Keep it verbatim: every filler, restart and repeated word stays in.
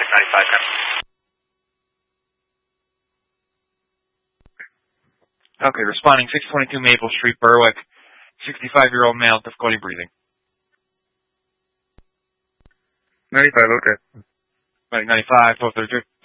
ninety-five, ten. Okay, responding six twenty-two Maple Street, Berwick. sixty-five-year-old male, difficulty breathing. ninety-five, okay. ninety-five, twelve thirty-three.